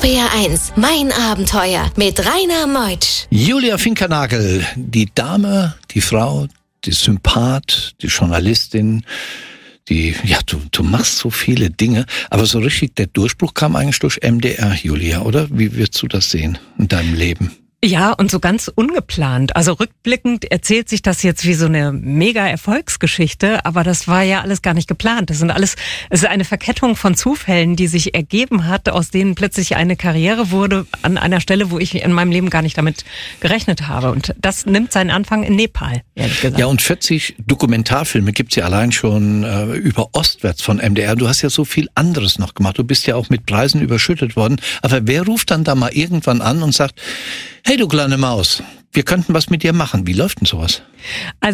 RPR 1, mein Abenteuer mit Rainer Meutsch. Julia Finkernagel, die Dame, die Frau, die Sympath, die Journalistin, du machst so viele Dinge, aber so richtig der Durchbruch kam eigentlich durch MDR, Julia, oder? Wie würdest du das sehen in deinem Leben? Ja, und so ganz ungeplant. Also rückblickend erzählt sich das jetzt wie so eine mega Erfolgsgeschichte, aber das war ja alles gar nicht geplant. Es ist eine Verkettung von Zufällen, die sich ergeben hat, aus denen plötzlich eine Karriere wurde an einer Stelle, wo ich in meinem Leben gar nicht damit gerechnet habe. Und das nimmt seinen Anfang in Nepal, ehrlich gesagt. Ja, und 40 Dokumentarfilme gibt's ja allein schon über Ostwärts von MDR. Du hast ja so viel anderes noch gemacht. Du bist ja auch mit Preisen überschüttet worden. Aber wer ruft dann da mal irgendwann an und sagt, hey du kleine Maus, wir könnten was mit dir machen. Wie läuft denn sowas?